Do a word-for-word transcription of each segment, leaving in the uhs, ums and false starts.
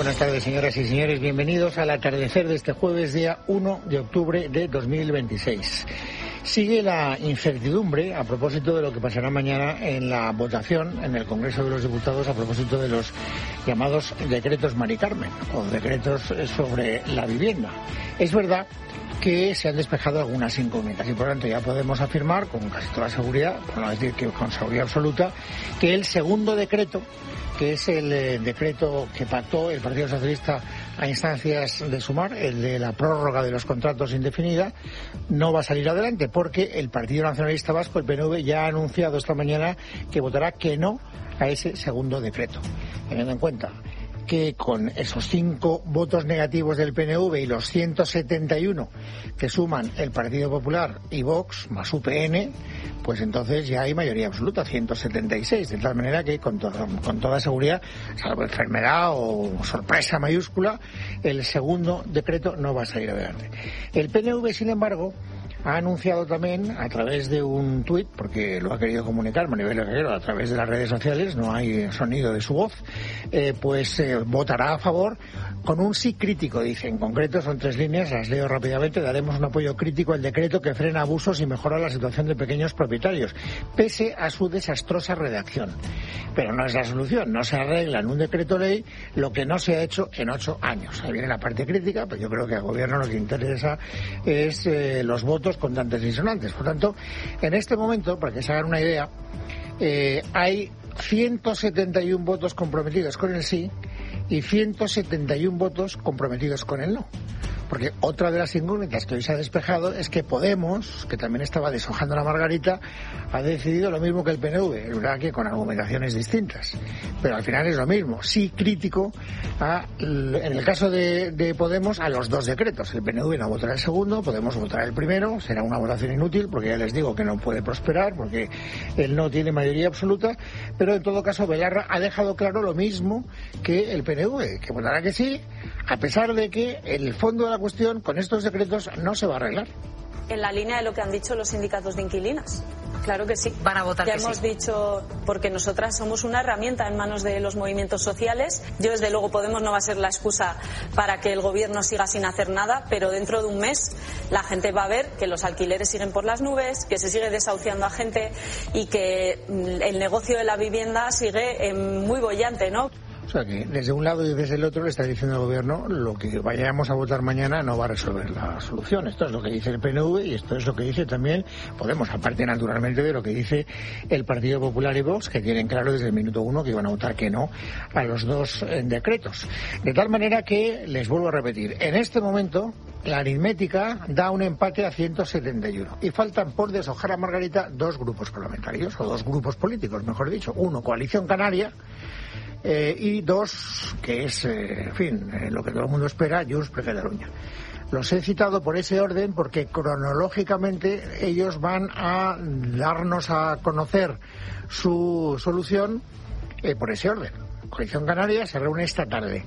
buenas tardes, señoras y señores. Bienvenidos al atardecer de este jueves, día uno de octubre de dos mil veintiséis. Sigue la incertidumbre a propósito de lo que pasará mañana en la votación en el Congreso de los Diputados a propósito de los llamados decretos Mari Carmen o decretos sobre la vivienda. Es verdad que se han despejado algunas incógnitas y por lo tanto ya podemos afirmar con casi toda seguridad, por no decir que con seguridad absoluta, que el segundo decreto, que es el eh, decreto que pactó el Partido Socialista a instancias de Sumar, el de la prórroga de los contratos indefinida, no va a salir adelante porque el Partido Nacionalista Vasco, el P N V, ya ha anunciado esta mañana que votará que no a ese segundo decreto, teniendo en cuenta que con esos cinco votos negativos del P N V y los ciento setenta y uno que suman el Partido Popular y Vox más U P N, pues entonces ya hay mayoría absoluta, ciento setenta y seis, de tal manera que con, todo, con toda seguridad, salvo enfermedad o sorpresa mayúscula, el segundo decreto no va a salir adelante. El P N V, sin embargo, ha anunciado también a través de un tuit, porque lo ha querido comunicar Maribel Guerrero a través de las redes sociales, no hay sonido de su voz, eh, pues eh, votará a favor con un sí crítico, dice. En concreto son tres líneas, las leo rápidamente. Daremos un apoyo crítico al decreto que frena abusos y mejora la situación de pequeños propietarios, pese a su desastrosa redacción. Pero no es la solución, no se arregla en un decreto ley lo que no se ha hecho en ocho años. Ahí viene la parte crítica, pero yo creo que al gobierno lo que interesa es eh, los votos con tantos disonantes. Por tanto, en este momento, para que se hagan una idea, eh, hay ciento setenta y uno votos comprometidos con el sí y ciento setenta y uno votos comprometidos con el no. Porque otra de las incógnitas que hoy se ha despejado es que Podemos, que también estaba deshojando la margarita, ha decidido lo mismo que el P N V, es verdad que con argumentaciones distintas, pero al final es lo mismo, sí crítico a, en el caso de, de Podemos, a los dos decretos. El P N V no votará el segundo, Podemos votará el primero, será una votación inútil porque ya les digo que no puede prosperar porque él no tiene mayoría absoluta, pero en todo caso Belarra ha dejado claro lo mismo que el P N V, que votará que sí, a pesar de que el fondo de la cuestión con estos decretos no se va a arreglar. En la línea de lo que han dicho los sindicatos de inquilinas. Claro que sí. Van a votar ya que hemos sí. dicho, porque nosotras somos una herramienta en manos de los movimientos sociales. Yo, desde luego, Podemos no va a ser la excusa para que el gobierno siga sin hacer nada, pero dentro de un mes la gente va a ver que los alquileres siguen por las nubes, que se sigue desahuciando a gente y que el negocio de la vivienda sigue eh, muy boyante, ¿no? O sea que desde un lado y desde el otro le está diciendo al gobierno lo que vayamos a votar mañana no va a resolver la solución. Esto es lo que dice el P N V y esto es lo que dice también Podemos, aparte naturalmente de lo que dice el Partido Popular y Vox, que tienen claro desde el minuto uno que iban a votar que no a los dos eh, decretos. De tal manera que, les vuelvo a repetir, en este momento la aritmética da un empate a ciento setenta y uno y faltan por deshojar a Margarita dos grupos parlamentarios, o dos grupos políticos, mejor dicho. Uno, Coalición Canaria, Eh, y dos, que es, eh, en fin, eh, lo que todo el mundo espera, Junts per Catalunya. Los he citado por ese orden porque cronológicamente ellos van a darnos a conocer su solución eh, por ese orden. Coalición Canaria se reúne esta tarde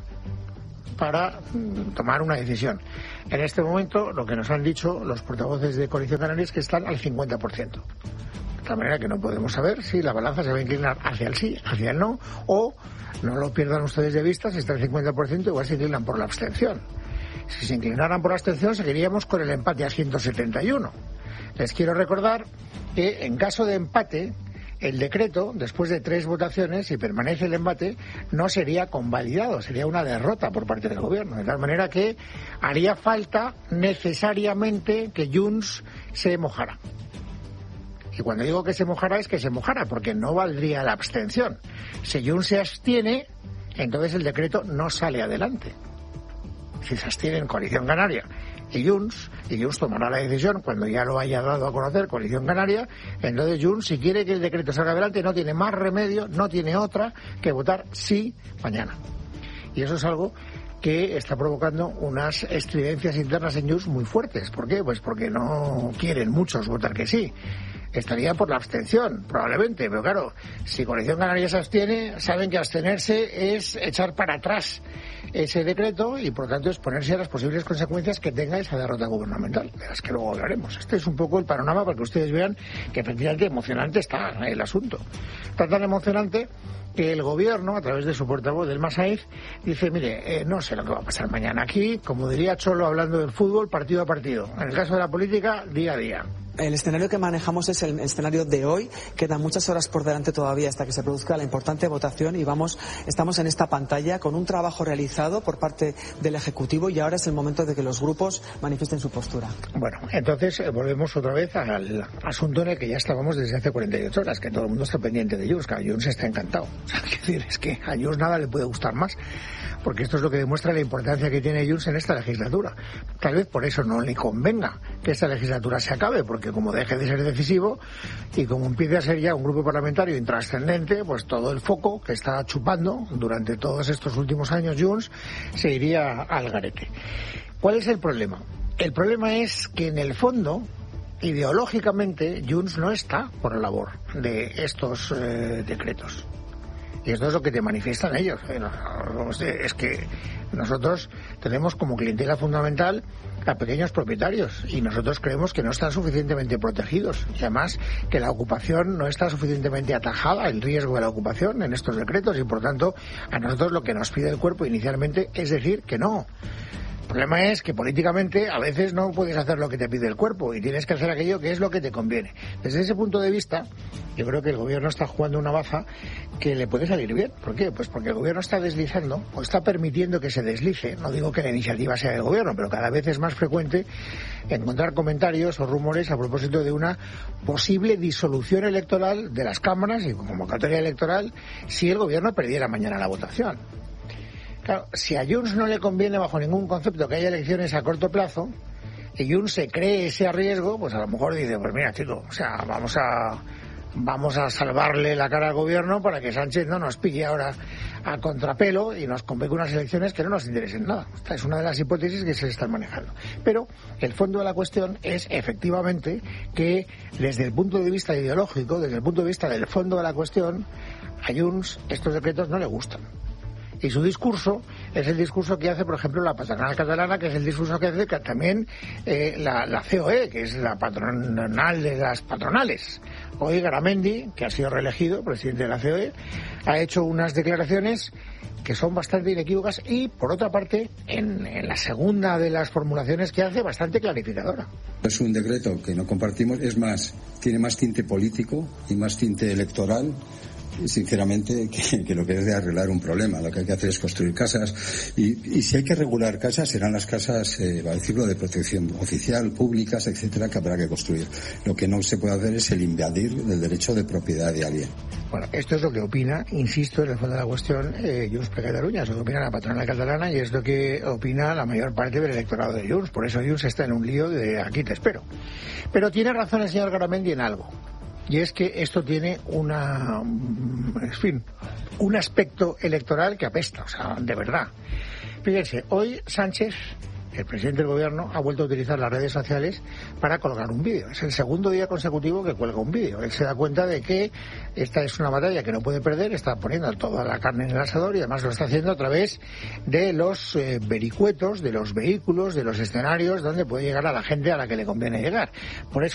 para mm, tomar una decisión. En este momento, lo que nos han dicho los portavoces de Coalición Canaria es que están al cincuenta por ciento. De tal manera que no podemos saber si la balanza se va a inclinar hacia el sí, hacia el no, o, no lo pierdan ustedes de vista, si está el cincuenta por ciento, igual se inclinan por la abstención. Si se inclinaran por la abstención, seguiríamos con el empate a ciento setenta y uno. Les quiero recordar que en caso de empate, el decreto, después de tres votaciones, si permanece el empate, no sería convalidado, sería una derrota por parte del gobierno. De tal manera que haría falta necesariamente que Junts se mojara. Y cuando digo que se mojara es que se mojara, porque no valdría la abstención. Si Junts se abstiene, entonces el decreto no sale adelante. Si se abstienen Coalición Canaria y Junts, y Junts tomará la decisión cuando ya lo haya dado a conocer Coalición Canaria, entonces Junts, si quiere que el decreto salga adelante, no tiene más remedio, no tiene otra que votar sí mañana. Y eso es algo que está provocando unas estridencias internas en Junts muy fuertes. ¿Por qué? Pues porque no quieren muchos votar que sí. estaría por la abstención, probablemente, pero claro, si Coalición Canaria se abstiene, saben que abstenerse es echar para atrás ese decreto y por tanto exponerse a las posibles consecuencias que tenga esa derrota gubernamental, de las que luego hablaremos. Este es un poco el panorama para que ustedes vean que efectivamente emocionante está el asunto. Está tan emocionante que el gobierno, a través de su portavoz, del Masaiz, dice, mire, eh, no sé lo que va a pasar mañana aquí, como diría Cholo hablando del fútbol, partido a partido. En el caso de la política, día a día. El escenario que manejamos es el escenario de hoy. Quedan muchas horas por delante todavía hasta que se produzca la importante votación y vamos, estamos en esta pantalla con un trabajo realizado por parte del Ejecutivo y ahora es el momento de que los grupos manifiesten su postura. Bueno, entonces eh, volvemos otra vez al asunto en el que ya estábamos desde hace cuarenta y ocho horas, que todo el mundo está pendiente de Junts, que a Junts está encantado. O sea, es decir, es que a Junts nada le puede gustar más, porque esto es lo que demuestra la importancia que tiene Junts en esta legislatura. Tal vez por eso no le convenga que esta legislatura se acabe, porque que como deje de ser decisivo y como empiece a ser ya un grupo parlamentario intrascendente, pues todo el foco que está chupando durante todos estos últimos años Junts se iría al garete. ¿Cuál es el problema? El problema es que en el fondo, ideológicamente, Junts no está por la labor de estos eh, decretos. Y esto es lo que te manifiestan ellos. Es que nosotros tenemos como clientela fundamental a pequeños propietarios y nosotros creemos que no están suficientemente protegidos. Y además que la ocupación no está suficientemente atajada, el riesgo de la ocupación en estos decretos, y por tanto a nosotros lo que nos pide el cuerpo inicialmente es decir que no. El problema es que políticamente a veces no puedes hacer lo que te pide el cuerpo y tienes que hacer aquello que es lo que te conviene. Desde ese punto de vista, yo creo que el gobierno está jugando una baza que le puede salir bien. ¿Por qué? Pues porque el gobierno está deslizando o está permitiendo que se deslice. No digo que la iniciativa sea del gobierno, pero cada vez es más frecuente encontrar comentarios o rumores a propósito de una posible disolución electoral de las cámaras y convocatoria electoral si el gobierno perdiera mañana la votación. Claro, si a Junts no le conviene bajo ningún concepto que haya elecciones a corto plazo, y Junts se cree ese riesgo, pues a lo mejor dice, pues mira, chico, o sea, vamos a vamos a salvarle la cara al gobierno para que Sánchez no nos pille ahora a contrapelo y nos convoque unas elecciones que no nos interesen nada. Esta es una de las hipótesis que se están manejando. Pero el fondo de la cuestión es efectivamente que desde el punto de vista ideológico, desde el punto de vista del fondo de la cuestión, a Junts estos decretos no le gustan. Y su discurso es el discurso que hace, por ejemplo, la patronal catalana, que es el discurso que hace también eh, la, la C O E, que es la patronal de las patronales. Hoy Garamendi, que ha sido reelegido presidente de la C O E, ha hecho unas declaraciones que son bastante inequívocas y, por otra parte, en, en la segunda de las formulaciones que hace, bastante clarificadora. Es un decreto que no compartimos, es más, tiene más tinte político y más tinte electoral, sinceramente, que, que lo que es de arreglar un problema. Lo que hay que hacer es construir casas y, y si hay que regular casas serán las casas, eh, va a decirlo, de protección oficial, públicas, etcétera, que habrá que construir. Lo que no se puede hacer es el invadir el derecho de propiedad de alguien. Bueno, esto es lo que opina, insisto, en el fondo de la cuestión, eh, Junts per Catalunya, es lo que opina la patronal catalana y es lo que opina la mayor parte del electorado de Junts. Por eso Junts está en un lío de aquí te espero. Pero tiene razón el señor Garamendi en algo. Y es que esto tiene una, en fin, un aspecto electoral que apesta, o sea, de verdad. Fíjense, hoy Sánchez, el presidente del gobierno, ha vuelto a utilizar las redes sociales para colgar un vídeo. Es el segundo día consecutivo que cuelga un vídeo. Él se da cuenta de que esta es una batalla que no puede perder, está poniendo toda la carne en el asador y además lo está haciendo a través de los eh, vericuetos, de los vehículos, de los escenarios donde puede llegar a la gente a la que le conviene llegar. Por eso